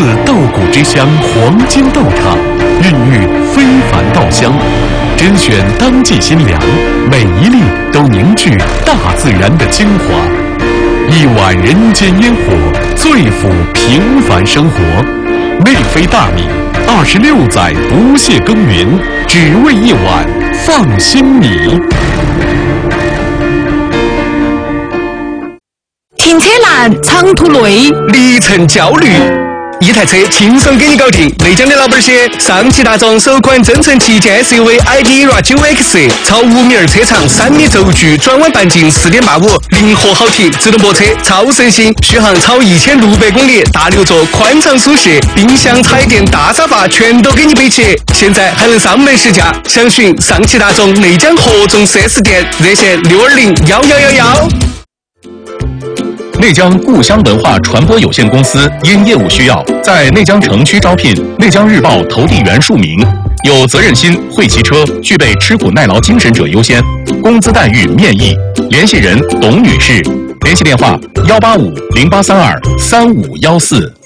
自稻谷之乡黄金豆厂，孕育非凡稻香，甄选当季新粮，每一粒都凝聚大自然的精华。一碗人间烟火，最抚平凡生活。内飞大米，26载不懈耕耘，只为一碗放心米。 停车难，长途累， 里程焦虑。一台车轻松给你搞定。内江的老板些，上汽大众首款增程旗舰 SUV ID.ERA 9X， 超5米2车长，3米轴距，转弯半径4.85，灵活好停，自动泊车，超省心，续航超1600公里，大6座，宽敞舒适，冰箱、彩电、大沙发全都给你备齐。现在还能上门试驾，详询上汽大众内江合众 4S 店，热线6201111。 内江故乡文化传播有限公司因业务需要，在内江城区招聘内江日报投递员数名，有责任心、会骑车、具备吃苦耐劳精神者优先，工资待遇面议。联系人董女士，联系电话18508323514。